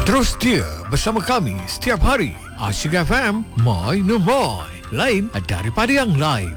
Terus dia bersama kami setiap hari. Asyik FM, My Number. Lain daripada yang lain.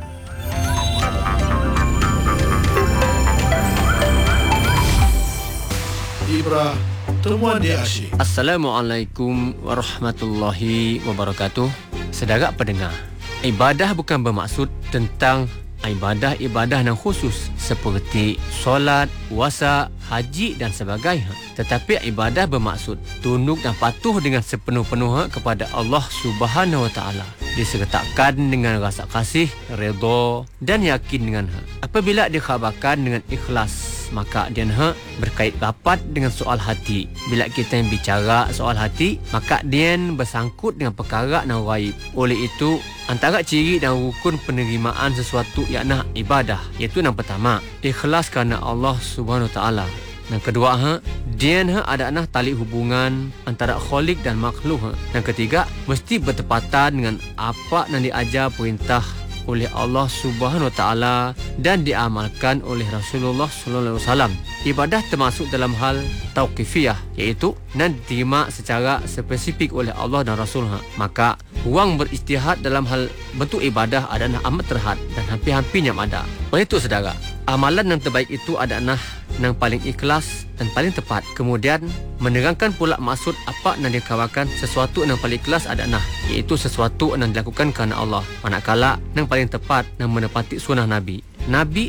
Ibrah, temuan dia asyik. Assalamualaikum warahmatullahi wabarakatuh. Sedara pendengar, ibadah bukan bermaksud tentang ibadah-ibadah yang khusus seperti solat, puasa, haji dan sebagainya. Tetapi ibadah bermaksud tunduk dan patuh dengan sepenuh-penuhnya kepada Allah Subhanahu Wa Taala, disertakan dengan rasa kasih, redha dan yakin dengannya. Apabila dikhabarkan dengan ikhlas, maka dia berkait rapat dengan soal hati. Bila kita yang bicara soal hati, maka dia bersangkut dengan perkara yang ghaib. Oleh itu, antara ciri dan rukun penerimaan sesuatu yakni ibadah, iaitu yang pertama, ikhlas kerana Allah Subhanahu Wa Taala. Yang kedua, dia ada tali hubungan antara khalik dan makhluk. Yang ketiga, mesti bertepatan dengan apa yang diajar perintah oleh Allah Subhanahu Wa Taala dan diamalkan oleh Rasulullah sallallahu alaihi wasallam. Ibadah termasuk dalam hal tauqifiyah, iaitu dan diterima secara spesifik oleh Allah dan Rasulnya. Maka ruang beristihad dalam hal bentuk ibadah adalah amat terhad dan hampir-hampir yang ada. Oleh itu saudara, amalan yang terbaik itu adalah yang paling ikhlas dan paling tepat. Kemudian menerangkan pula maksud apa yang dikawakan sesuatu yang paling ikhlas adalah, iaitu sesuatu yang dilakukan kerana Allah. Manakala yang paling tepat yang menepati sunnah Nabi. Nabi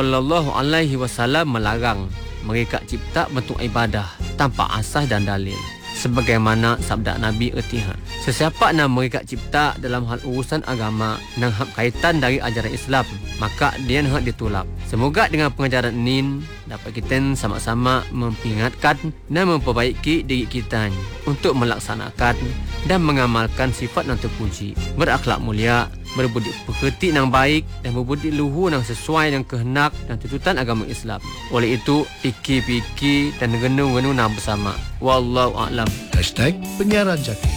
SAW melarang mereka cipta bentuk ibadah tanpa asas dan dalil. Sebagaimana sabda Nabi ertiha, sesiapa yang mereka cipta dalam hal urusan agama yang kaitan dari ajaran Islam, maka dia hendak ditolak. Semoga dengan pengajaran ini dapat kita sama-sama memperingatkan dan memperbaiki diri kita untuk melaksanakan dan mengamalkan sifat yang terpuji, berakhlak mulia, berbudi pekerti yang baik dan berbudi luhur yang sesuai dengan kehendak dan tuntutan agama Islam. Oleh itu, fikir-fikir dan renung-renung bersama. Wallahu a'lam. #penyiaran jaki.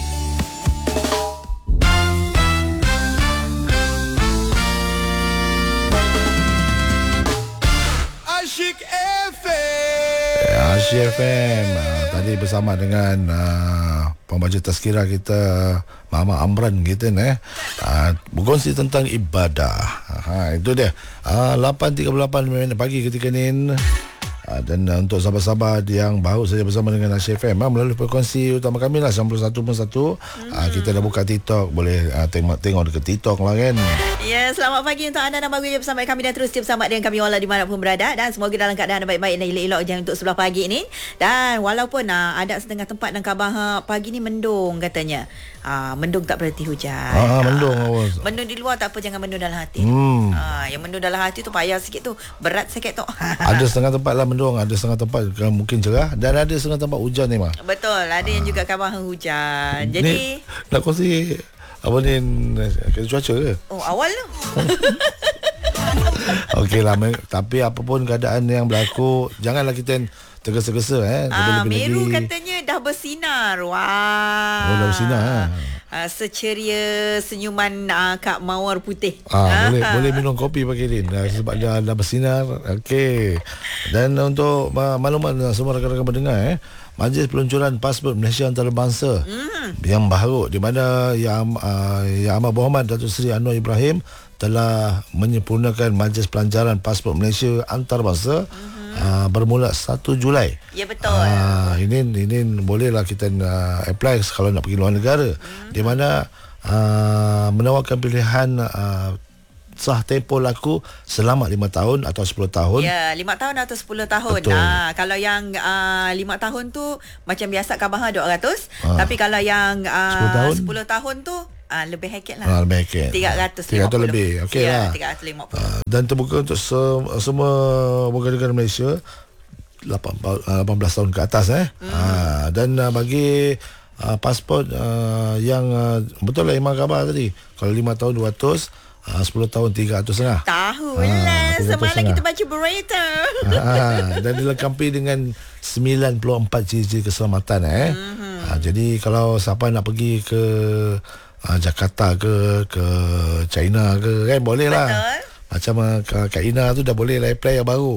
Asyik FM. Asyik FM. Tadi bersama dengan pembaca tazkirah kita, Mama Amran kita berkongsi tentang ibadah. Itu dia. 8.38 pagi ketika ni. Dan untuk sahabat-sahabat yang baru saja bersama dengan Asyik FM, melalui frekuensi utama kami lah 91.1. Kita dah buka TikTok, boleh tengok dekat TikTok lah kan. Ya, selamat pagi untuk anda yang baru je bersama kami dan terus bersama dengan kami walau di mana pun berada, dan semoga dalam keadaan baik-baik dan elok-elok je untuk sebelah pagi ni. Dan walaupun ada setengah tempat dan khabar pagi ni mendung katanya. Mendung tak berarti hujan. Mendung. Mendung di luar tak apa, jangan mendung dalam hati. Yang mendung dalam hati tu payah sikit tu, berat sikit tu. Ada setengah tempat lah mendung, ada setengah tempat mungkin cerah, dan ada setengah tempat hujan ni mah. Betul, ada yang juga khabar hujan. Jadi ni, nak kongsi apa ni, cuaca ke? Oh, awal tu. Okeylah, tapi apapun keadaan yang berlaku, janganlah kita tergesa-gesa. Meru katanya dah bersinar. Wah. Oh, dah bersinar. Seceria senyuman Kak Mawar Putih. Boleh minum kopi pagi ni sebab dah bersinar. Okey. Dan untuk maklumat semua rakan-rakan pendengar, Majlis Peluncuran Pasport Malaysia Antarabangsa yang baru, di mana Yang Amat Berhormat Datuk Seri Anwar Ibrahim telah menyempurnakan Majlis Pelancaran Pasport Malaysia Antarabangsa bermula 1 Julai. Ya, betul. Ini bolehlah kita apply kalau nak pergi luar negara, di mana menawarkan pilihan sah tempoh laku selama 5 tahun atau 10 tahun. Ya, 5 tahun atau 10 tahun. Kalau yang 5 tahun tu macam biasa kabarnya 200. Tapi kalau yang 10 tahun tu lebih heket lah. Lebih heket. 300 lebih. Okey lah. 350. Dan terbuka untuk semua warga negara Malaysia 18 tahun ke atas. Dan bagi pasport yang betul lah Imam khabar tadi, kalau 5 tahun 200, 10 tahun 300 tahu lah. Semalam kita baca berita. Dan dilengkapi dengan 94 ciri-ciri keselamatan. Jadi kalau siapa nak pergi ke Jakarta ke China ke, kan boleh lah. Macam Kak Ina tu dah boleh lah apply yang baru.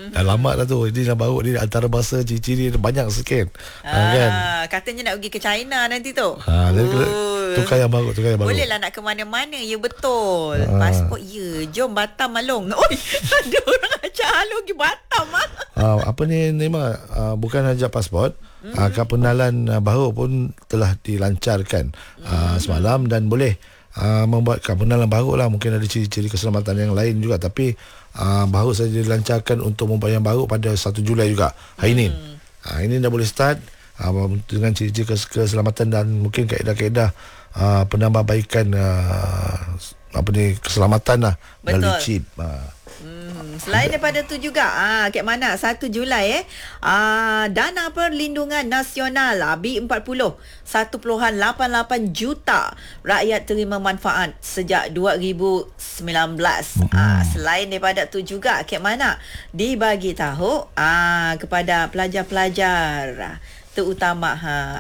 Dah lama dah tu. Ini dah baru ni antara bahasa ciri-ciri banyak sikit. Kan? Katanya nak pergi ke China nanti tu. Jadi tukar yang baru. Boleh lah nak ke mana-mana. Ya betul. Pasport ya. Jom Batam Malong. Oi, ada orang ajak Along pergi Batam ah. Apa ni Naima, bukan saja pasport, kepenalan baru pun telah dilancarkan semalam dan boleh membuat kepenalan baru lah. Mungkin ada ciri-ciri keselamatan yang lain juga, tapi baru saja dilancarkan untuk membuat yang baru pada 1 Julai juga hari ini. Ini dah boleh start dengan ciri-ciri keselamatan dan mungkin kaedah-kaedah penambahbaikan keselamatan lah melalui chip. Selain daripada tu juga Kek Mana 1 Julai Dana Perlindungan Nasional B40 1.88 juta rakyat terima manfaat sejak 2019. Selain daripada tu juga Kek Mana dibagi tahu kepada pelajar-pelajar terutama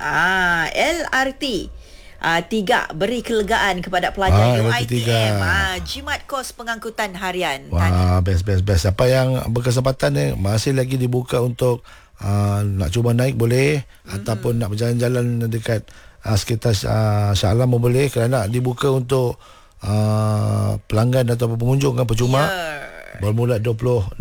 LRT 3 beri kelegaan kepada pelajar UiTM. Jimat kos pengangkutan harian. Wah, best. Siapa yang berkesempatan ni masih lagi dibuka untuk nak cuba naik boleh, ataupun nak berjalan-jalan dekat sekitar Shah Alam pun boleh, kerana dibuka untuk pelanggan atau pengunjung kan percuma. Bermula 28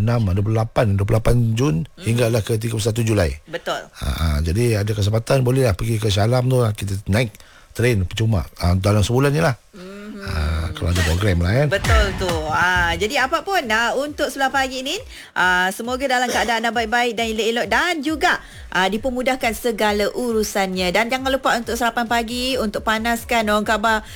Jun hinggalah ke 31 Julai. Betul. Jadi ada kesempatan bolehlah pergi ke Shah Alam tu, kita naik train percuma dalam sebulan je lah. Kalau ada program lah kan. Betul tu. Jadi apa pun untuk sebelah pagi ni semoga dalam keadaan baik-baik dan elok-elok dan juga dipermudahkan segala urusannya. Dan jangan lupa untuk sarapan pagi untuk panaskan orang khabar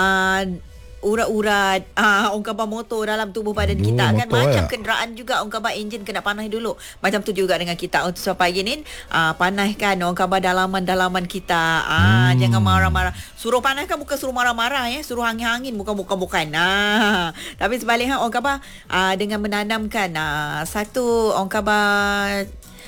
urat-urat orang khabar motor dalam tubuh badan kita kan. Macam kenderaan juga orang khabar enjin kena panas dulu. Macam tu juga dengan kita untuk setiap pagi ni panaskan orang khabar dalaman-dalaman kita. Jangan marah-marah. Suruh panaskan bukan suruh marah-marah suruh angin-angin bukan. Tapi sebaliknya orang khabar dengan menanamkan satu orang khabar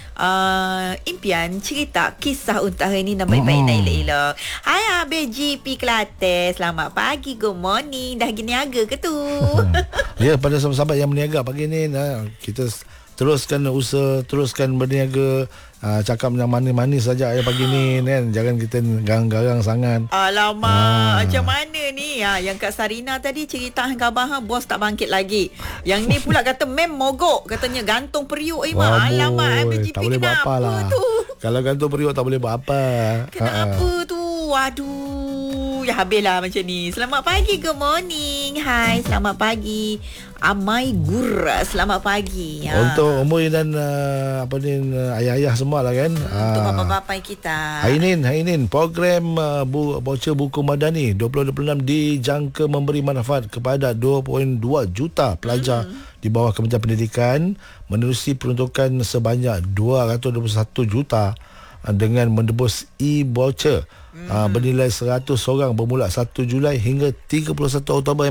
impian, cerita, kisah untuk hari ni nak baik-baik nak elok-elok. Hai BGP Kelantan, selamat pagi, good morning. Dah pergi niaga ke tu? Ya, pada sahabat-sahabat yang berniaga pagi ni, kita teruskan usaha, teruskan berniaga. Cakap yang manis-manis saja ya pagi ni kan. Jangan kita garang-garang sangat. Alamak, macam mana ni? Yang Kak Sarina tadi cerita khabar bos tak bangkit lagi. Yang ni pula kata mem mogok, katanya gantung periuk. Alamak, BGP tak boleh buat apa lah tu? Kalau gantung periuk tak boleh buat apa. Kenapa tu? Waduh, ya habislah macam ni. Selamat pagi, good morning. Hai, selamat pagi. Amai Gur, selamat pagi. Untuk umur dan ayah-ayah semua lah kan. Untuk bapa-bapa kita. Hainin program voucher buku Madani 2026 dijangka memberi manfaat kepada 2.2 juta pelajar di bawah Kementerian Pendidikan menerusi peruntukan sebanyak 221 juta dengan menebus e-voucher bernilai 100 orang bermula 1 Julai hingga 31 Oktober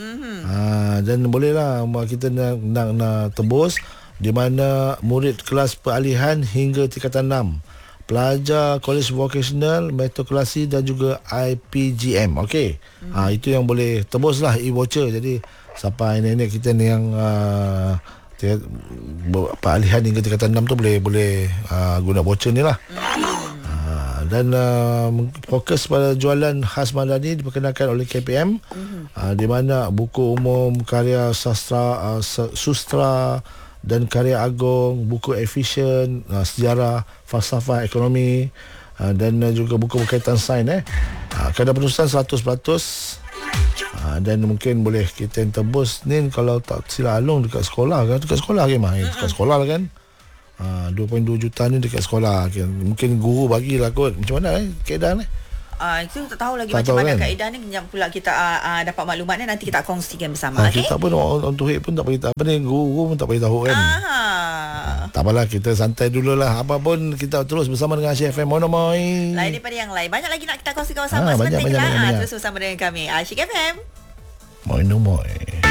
dan bolehlah kita nak tebus di mana murid kelas peralihan hingga tingkatan 6, pelajar kolej vocational, matrikulasi dan juga IPGM. Okey. Itu yang boleh tebuslah e-voucher. Jadi siapa nenek kita ni yang peralihan hingga tingkatan 6 tu boleh guna voucher ni lah. Dan fokus pada jualan khas Madani diperkenalkan oleh KPM, di mana buku umum, karya sastra, sustra dan karya agung, buku efisien, sejarah, falsafah, ekonomi dan juga buku berkaitan sains kadar penulisan 100%. Dan mungkin boleh kita tebus ni kalau tak silap Along dekat sekolah kan, dekat sekolah lah kan. 2.2 juta ni dekat sekolah. Mungkin guru bagilah kot. Macam mana keadaan ni? Itu tak tahu lagi macam mana kaedah ni. Pula kita dapat maklumat ni, nanti kita kongsikan bersama. Kita pun orang tuhik pun tak beritahu. Guru pun tak beritahu kan. Tak apalah, kita santai dululah. Apa pun kita terus bersama dengan Asyik FM Monomoy. Lain daripada yang lain. Banyak lagi nak kita kongsikan bersama. Banyak. Terus bersama dengan kami Asyik FM Monomoy.